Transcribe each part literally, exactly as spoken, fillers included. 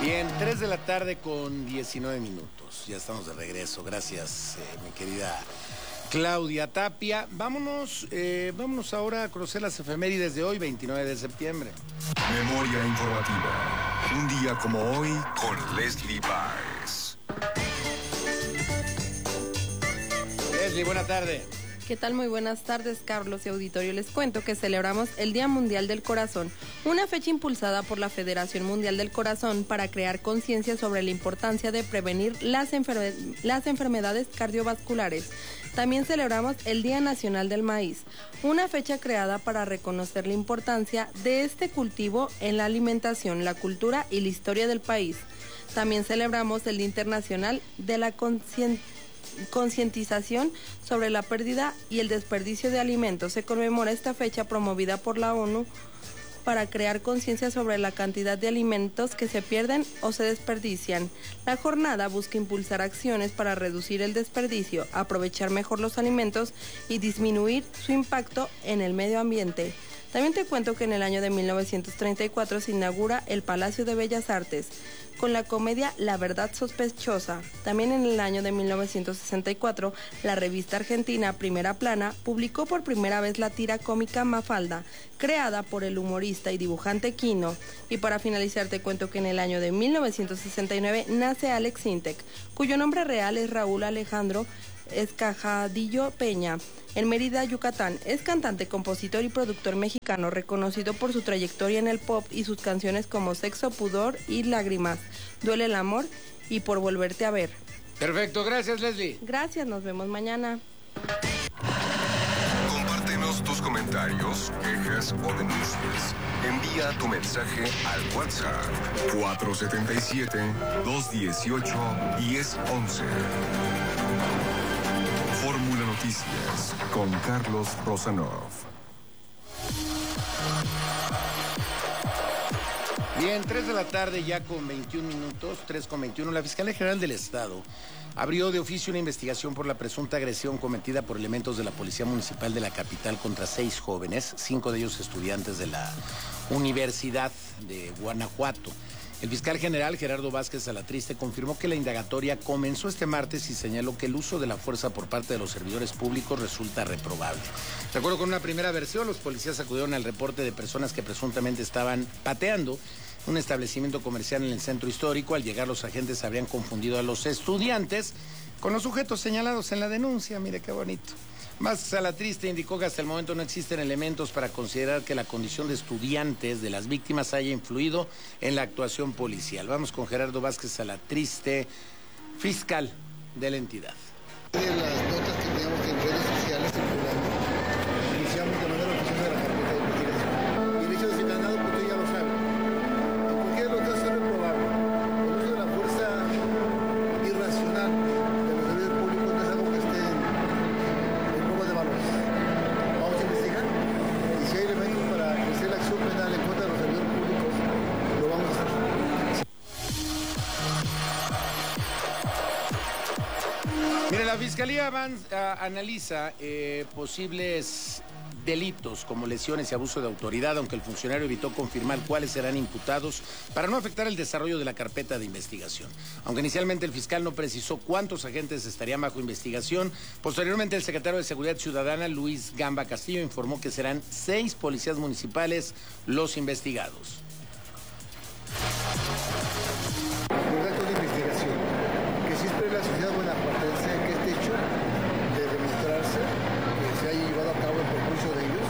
Bien, tres de la tarde con diecinueve minutos. Ya estamos de regreso. Gracias, eh, mi querida Claudia Tapia. Vámonos, eh, vámonos ahora a conocer las efemérides de hoy, veintinueve de septiembre. Memoria informativa. Un día como hoy con Leslie Baez. Leslie, buena tarde. ¿Qué tal? Muy buenas tardes, Carlos y auditorio. Les cuento que celebramos el Día Mundial del Corazón, una fecha impulsada por la Federación Mundial del Corazón para crear conciencia sobre la importancia de prevenir las, enferme- las enfermedades cardiovasculares. También celebramos el Día Nacional del Maíz, una fecha creada para reconocer la importancia de este cultivo en la alimentación, la cultura y la historia del país. También celebramos el Día Internacional de la Conciencia. Concientización sobre la pérdida y el desperdicio de alimentos. Se conmemora esta fecha promovida por la ONU para crear conciencia sobre la cantidad de alimentos que se pierden o se desperdician. La jornada busca impulsar acciones para reducir el desperdicio, aprovechar mejor los alimentos y disminuir su impacto en el medio ambiente. También te cuento que en el año de mil novecientos treinta y cuatro se inaugura el Palacio de Bellas Artes con la comedia La Verdad Sospechosa. También en el año de mil novecientos sesenta y cuatro, la revista argentina Primera Plana publicó por primera vez la tira cómica Mafalda, creada por el humorista y dibujante Quino. Y para finalizar te cuento que en el año de mil novecientos sesenta y nueve nace Alex Sintek, cuyo nombre real es Raúl Alejandro Escajadillo Peña. En Mérida, Yucatán, es cantante, compositor y productor mexicano, reconocido por su trayectoria en el pop y sus canciones como Sexo, Pudor y Lágrimas, Duele el Amor y Por Volverte a Ver. Perfecto, gracias, Leslie. Gracias, nos vemos mañana. Compártenos tus comentarios, quejas o denuncias. Envía tu mensaje al WhatsApp cuatro siete siete, dos uno ocho, uno cero uno uno. Fórmula Noticias con Carlos Rosanov. Bien, tres de la tarde ya con veintiún minutos, tres con veintiuno. La Fiscalía General del Estado abrió de oficio una investigación por la presunta agresión cometida por elementos de la Policía Municipal de la capital contra seis jóvenes, cinco de ellos estudiantes de la Universidad de Guanajuato. El fiscal general Gerardo Vázquez Alatriste confirmó que la indagatoria comenzó este martes y señaló que el uso de la fuerza por parte de los servidores públicos resulta reprobable. De acuerdo con una primera versión, los policías acudieron al reporte de personas que presuntamente estaban pateando un establecimiento comercial en el centro histórico. Al llegar, los agentes habrían confundido a los estudiantes con los sujetos señalados en la denuncia. Mire qué bonito. Vázquez Alatriste indicó que hasta el momento no existen elementos para considerar que la condición de estudiantes de las víctimas haya influido en la actuación policial. Vamos con Gerardo Vázquez Alatriste, fiscal de la entidad. De las notas que teníamos en redes sociales circulando, iniciamos de manera oficial de la carpeta de investigación. Y el hecho de ese candado, pues usted ya lo sabe. En cualquiera de los casos es reprobable. El uso de la fuerza irracional de los servidores públicos no es algo que esté en vamos a investigar y si hay elementos para ejercer la acción penal en contra de los servidores públicos, lo vamos a hacer. Mire, la Fiscalía avanza, analiza eh, posibles delitos como lesiones y abuso de autoridad, aunque el funcionario evitó confirmar cuáles serán imputados para no afectar el desarrollo de la carpeta de investigación. Aunque inicialmente el fiscal no precisó cuántos agentes estarían bajo investigación, posteriormente el secretario de Seguridad Ciudadana, Luis Gamba Castillo, informó que serán seis policías municipales los investigados. Los actos de investigación, que si espera la sociedad guanajuatense que este hecho de demostrarse que se haya llevado a cabo el perjuicio de ellos.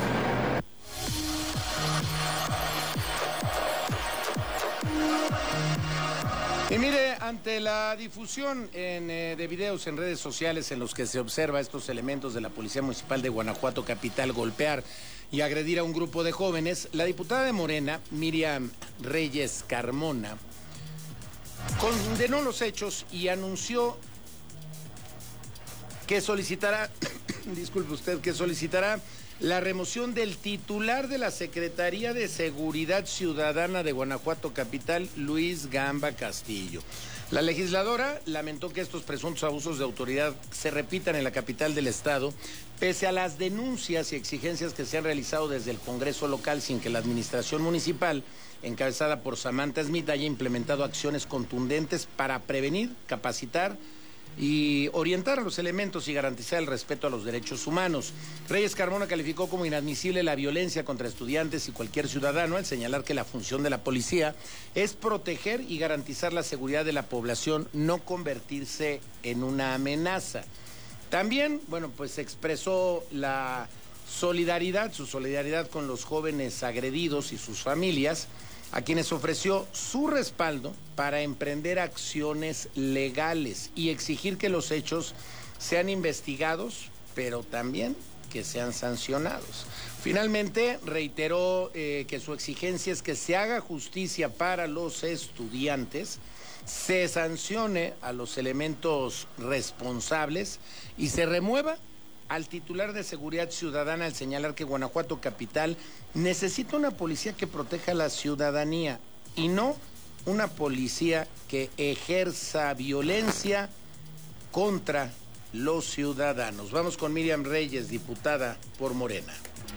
Y mire, ante la difusión en, eh, de videos en redes sociales en los que se observa estos elementos de la Policía Municipal de Guanajuato capital golpear y agredir a un grupo de jóvenes, la diputada de Morena, Miriam Reyes Carmona, condenó los hechos y anunció que solicitará, disculpe usted, que solicitará la remoción del titular de la Secretaría de Seguridad Ciudadana de Guanajuato Capital, Luis Gamba Castillo. La legisladora lamentó que estos presuntos abusos de autoridad se repitan en la capital del estado, pese a las denuncias y exigencias que se han realizado desde el Congreso local sin que la administración municipal, encabezada por Samantha Smith, haya implementado acciones contundentes para prevenir, capacitar y orientar a los elementos y garantizar el respeto a los derechos humanos. Reyes Carmona calificó como inadmisible la violencia contra estudiantes y cualquier ciudadano al señalar que la función de la policía es proteger y garantizar la seguridad de la población, no convertirse en una amenaza. También, bueno, pues expresó la solidaridad, su solidaridad con los jóvenes agredidos y sus familias, a quienes ofreció su respaldo para emprender acciones legales y exigir que los hechos sean investigados, pero también que sean sancionados. Finalmente, reiteró eh, que su exigencia es que se haga justicia para los estudiantes, se sancione a los elementos responsables y se remueva al titular de Seguridad Ciudadana al señalar que Guanajuato Capital necesita una policía que proteja a la ciudadanía y no una policía que ejerza violencia contra los ciudadanos. Vamos con Miriam Reyes, diputada por Morena.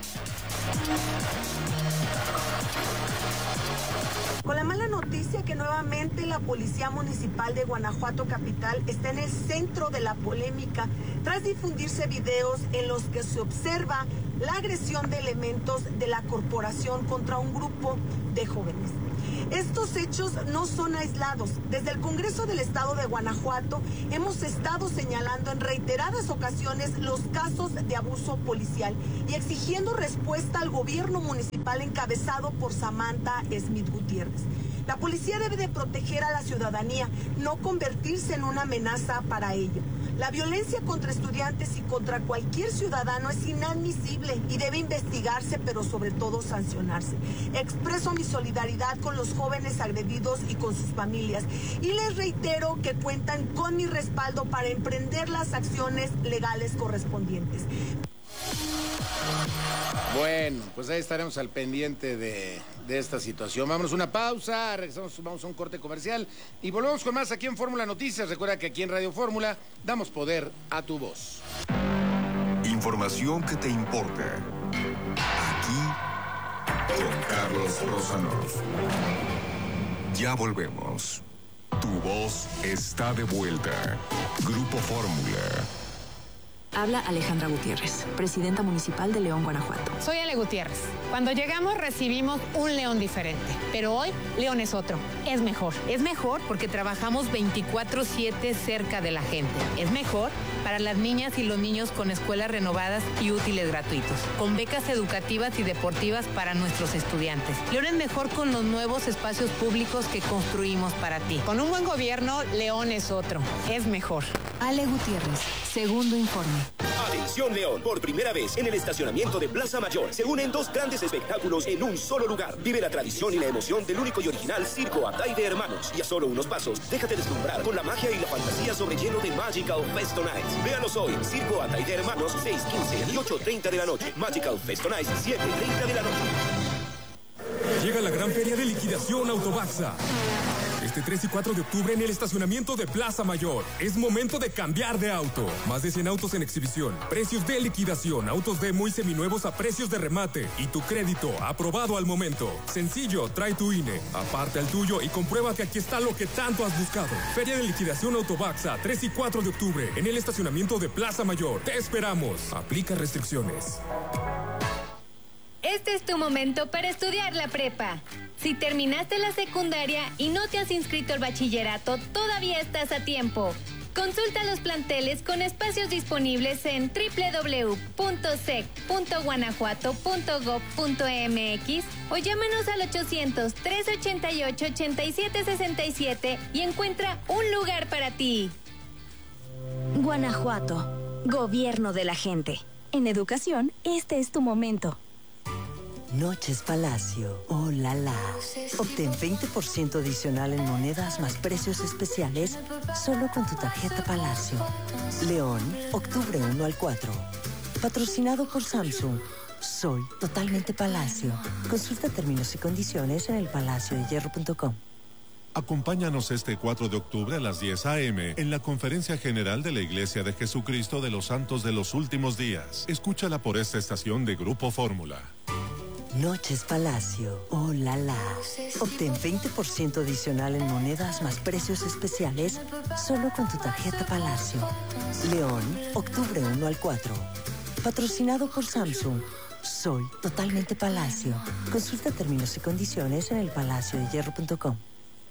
Con la mala noticia que nuevamente la Policía Municipal de Guanajuato Capital está en el centro de la polémica tras difundirse videos en los que se observa la agresión de elementos de la corporación contra un grupo de jóvenes. Estos hechos no son aislados. Desde el Congreso del Estado de Guanajuato hemos estado señalando en reiteradas ocasiones los casos de abuso policial y exigiendo respuesta al gobierno municipal encabezado por Samantha Smith Gutiérrez. La policía debe de proteger a la ciudadanía, no convertirse en una amenaza para ello. La violencia contra estudiantes y contra cualquier ciudadano es inadmisible y debe investigarse, pero sobre todo sancionarse. Expreso mi solidaridad con los jóvenes agredidos y con sus familias y les reitero que cuentan con mi respaldo para emprender las acciones legales correspondientes. Bueno, pues ahí estaremos al pendiente de, de esta situación. Vámonos a una pausa, regresamos, vamos a un corte comercial y volvemos con más aquí en Fórmula Noticias. Recuerda que aquí en Radio Fórmula damos poder a tu voz. Información que te importa. Aquí con Carlos Rosanov. Ya volvemos. Tu voz está de vuelta. Grupo Fórmula. Habla Alejandra Gutiérrez, presidenta municipal de León, Guanajuato. Soy Ale Gutiérrez. Cuando llegamos recibimos un León diferente, pero hoy León es otro, es mejor. Es mejor porque trabajamos veinticuatro siete cerca de la gente. Es mejor para las niñas y los niños con escuelas renovadas y útiles gratuitos, con becas educativas y deportivas para nuestros estudiantes. León es mejor con los nuevos espacios públicos que construimos para ti. Con un buen gobierno, León es otro, es mejor. Ale Gutiérrez, segundo informe. Atención León, por primera vez en el estacionamiento de Plaza Mayor se unen dos grandes espectáculos en un solo lugar. Vive la tradición y la emoción del único y original Circo Atay de Hermanos. Y a solo unos pasos, déjate deslumbrar con la magia y la fantasía sobre hielo de Magical Festo Nights. Véalos hoy, Circo Atay de Hermanos, seis quince y ocho treinta de la noche. Magical Festo Nights, siete treinta de la noche. Llega la gran feria de liquidación Autobaxa. Este tres y cuatro de octubre en el estacionamiento de Plaza Mayor. Es momento de cambiar de auto. Más de cien autos en exhibición. Precios de liquidación. Autos demo y seminuevos a precios de remate. Y tu crédito aprobado al momento. Sencillo, trae tu I N E. Aparte al tuyo y comprueba que aquí está lo que tanto has buscado. Feria de liquidación Autobaxa, tres y cuatro de octubre en el estacionamiento de Plaza Mayor. Te esperamos. Aplica restricciones. Este es tu momento para estudiar la prepa. Si terminaste la secundaria y no te has inscrito al bachillerato, todavía estás a tiempo. Consulta los planteles con espacios disponibles en doble u doble u doble u punto sec punto guanajuato punto gob punto mx o llámanos al ochocientos, tres ochenta y ocho, ochenta y siete sesenta y siete y encuentra un lugar para ti. Guanajuato, gobierno de la gente. En educación, este es tu momento. Noches Palacio, oh la la. Obtén veinte por ciento adicional en monedas más precios especiales solo con tu tarjeta Palacio. León, octubre uno al cuatro. Patrocinado por Samsung. Soy totalmente Palacio. Consulta términos y condiciones en el palacio de hierro punto com. Acompáñanos este cuatro de octubre a las diez a eme en la Conferencia General de la Iglesia de Jesucristo de los Santos de los Últimos Días. Escúchala por esta estación de Grupo Fórmula. Noches Palacio, oh la la. Obtén veinte por ciento adicional en monedas más precios especiales solo con tu tarjeta Palacio. León, octubre uno al cuatro. Patrocinado por Samsung. Soy totalmente Palacio. Consulta términos y condiciones en el palacio de hierro punto com.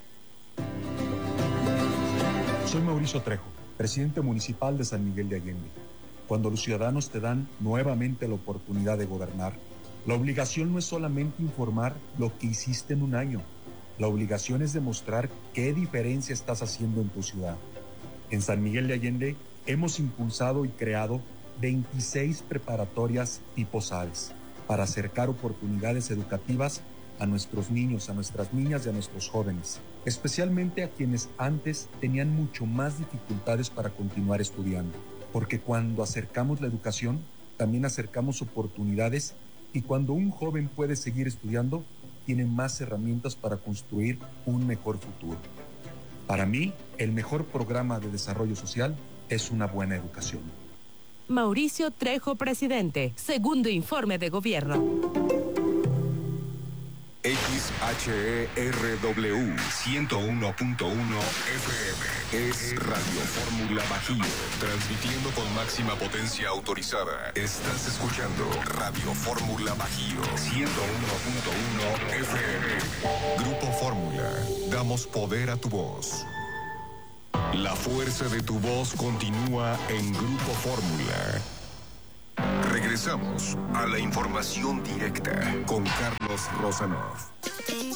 Soy Mauricio Trejo, presidente municipal de San Miguel de Allende. Cuando los ciudadanos te dan nuevamente la oportunidad de gobernar, la obligación no es solamente informar lo que hiciste en un año. La obligación es demostrar qué diferencia estás haciendo en tu ciudad. En San Miguel de Allende hemos impulsado y creado veintiséis preparatorias tipo S A R S para acercar oportunidades educativas a nuestros niños, a nuestras niñas y a nuestros jóvenes, especialmente a quienes antes tenían mucho más dificultades para continuar estudiando, porque cuando acercamos la educación, también acercamos oportunidades, y cuando un joven puede seguir estudiando, tiene más herramientas para construir un mejor futuro. Para mí, el mejor programa de desarrollo social es una buena educación. Mauricio Trejo, presidente. Segundo informe de gobierno. X H E R W ciento uno punto uno F M es Radio Fórmula Bajío, transmitiendo con máxima potencia autorizada. Estás escuchando Radio Fórmula Bajío ciento uno punto uno F M. Grupo Fórmula, damos poder a tu voz. La fuerza de tu voz continúa en Grupo Fórmula. Regresamos a la información directa con Carlos Rosanov.